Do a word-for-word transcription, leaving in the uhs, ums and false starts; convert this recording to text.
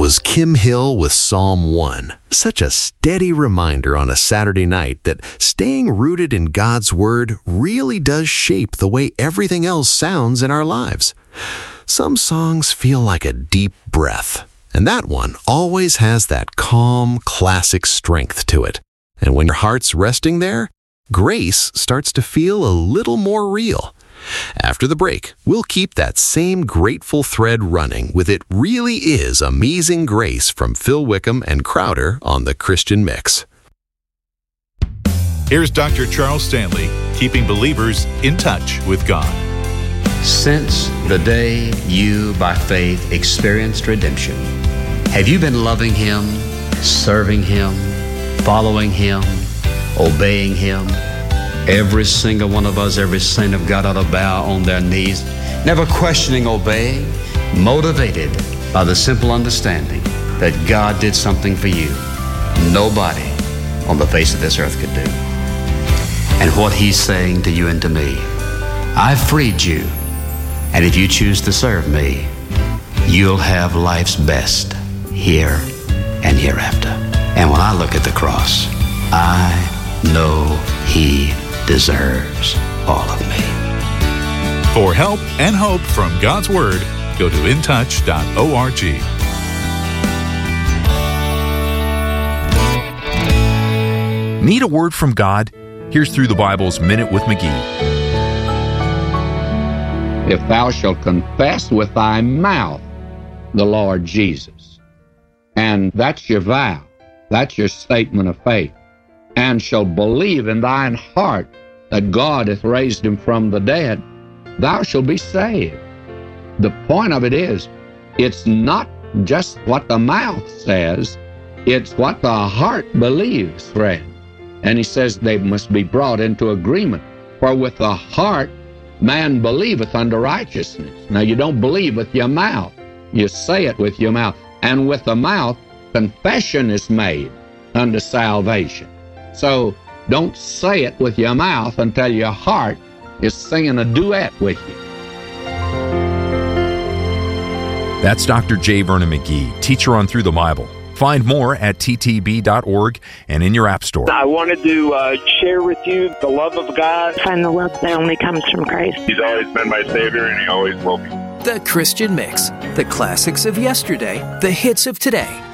was Kim Hill with Psalm one. Such a steady reminder on a Saturday night that staying rooted in God's Word really does shape the way everything else sounds in our lives. Some songs feel like a deep breath, and that one always has that calm, classic strength to it. And when your heart's resting there, grace starts to feel a little more real. After the break, we'll keep that same grateful thread running with It Really Is Amazing Grace from Phil Wickham and Crowder on The Christian Mix. Here's Doctor Charles Stanley, keeping believers in touch with God. Since the day you, by faith, experienced redemption, have you been loving Him, serving Him, following Him, obeying Him? Every single one of us, every saint of God ought to bow on their knees, never questioning, obeying, motivated by the simple understanding that God did something for you nobody on the face of this earth could do. And what He's saying to you and to me, I've freed you, and if you choose to serve me, you'll have life's best here and hereafter. And when I look at the cross, I know He deserves all of me. For help and hope from God's Word, go to in touch dot org. Need a word from God? Here's Through the Bible's Minute with McGee. If thou shalt confess with thy mouth the Lord Jesus, and that's your vow, that's your statement of faith, and shall believe in thine heart that God hath raised him from the dead, thou shalt be saved. The point of it is, it's not just what the mouth says, it's what the heart believes, friend. And he says they must be brought into agreement. For with the heart man believeth unto righteousness. Now you don't believe with your mouth, you say it with your mouth. And with the mouth, confession is made unto salvation. So don't say it with your mouth until your heart is singing a duet with you. That's Doctor J. Vernon McGee, teacher on Through the Bible. Find more at t t b dot org and in your app store. I wanted to uh, share with you the love of God. Find the love that only comes from Christ. He's always been my Savior, and He always will be. The Christian Mix, the classics of yesterday, the hits of today,